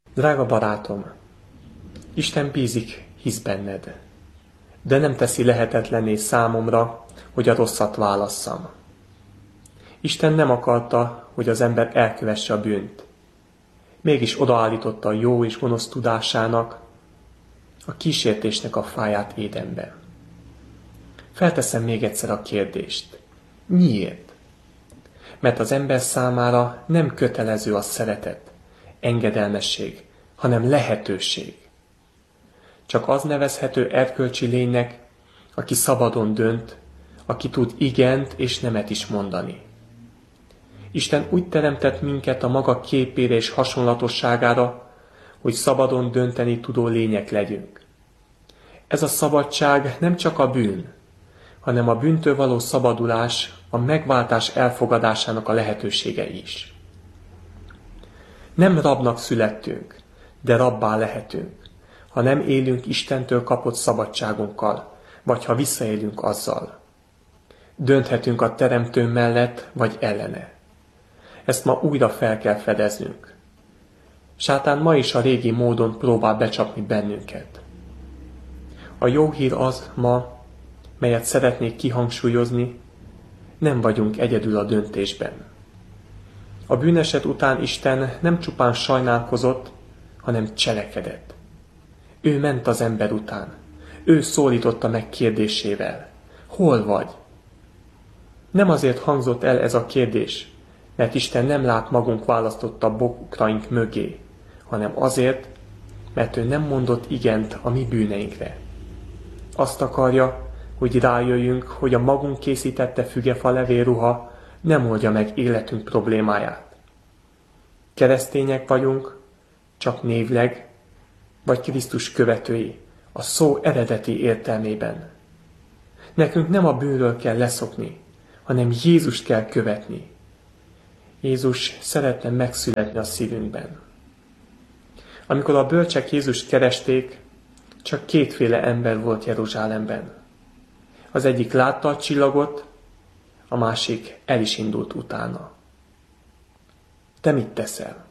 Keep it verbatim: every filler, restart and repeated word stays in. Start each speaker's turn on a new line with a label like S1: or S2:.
S1: Drága barátom, Isten bízik, hisz benned, de nem teszi lehetetlenné számomra, hogy a rosszat válasszam. Isten nem akarta, hogy az ember elkövesse a bűnt. Mégis odaállította a jó és gonosz tudásának, a kísértésnek a fáját Édenben. Felteszem még egyszer a kérdést. Miért? Mert az ember számára nem kötelező a szeretet, engedelmesség, hanem lehetőség. Csak az nevezhető erkölcsi lénynek, aki szabadon dönt, aki tud igent és nemet is mondani. Isten úgy teremtett minket a maga képére és hasonlatosságára, hogy szabadon dönteni tudó lények legyünk. Ez a szabadság nem csak a bűn, hanem a bűntől való szabadulás, a megváltás elfogadásának a lehetősége is. Nem rabnak születtünk, de rabbá lehetünk, ha nem élünk Istentől kapott szabadságunkkal, vagy ha visszaélünk azzal. Dönthetünk a Teremtő mellett, vagy ellene. Ezt ma újra fel kell fedeznünk. Sátán ma is a régi módon próbál becsapni bennünket. A jó hír az ma, melyet szeretnék kihangsúlyozni, nem vagyunk egyedül a döntésben. A bűneset után Isten nem csupán sajnálkozott, hanem cselekedett. Ő ment az ember után. Ő szólította meg kérdésével. Hol vagy? Nem azért hangzott el ez a kérdés, mert Isten nem lát magunk választotta bokraink mögé, hanem azért, mert ő nem mondott igent a mi bűneinkre. Azt akarja, hogy rájöjjünk, hogy a magunk készítette fügefa levélruha nem oldja meg életünk problémáját. Keresztények vagyunk, csak névleg, vagy Krisztus követői, a szó eredeti értelmében. Nekünk nem a bűnről kell leszokni, hanem Jézust kell követni. Jézus szeretne megszületni a szívünkben. Amikor a bölcsek Jézust keresték, csak kétféle ember volt Jeruzsálemben. Az egyik látta a csillagot, a másik el is indult utána. Te mit teszel?